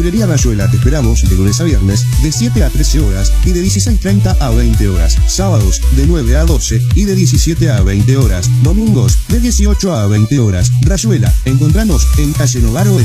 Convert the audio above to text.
Verdulería Rayuela te esperamos de lunes a viernes de 7 a 13 horas y de 16:30 a 20 horas. Sábados de 9 a 12 y de 17 a 20 horas. Domingos de 18 a 20 horas. Rayuela, encontranos en calle Novaro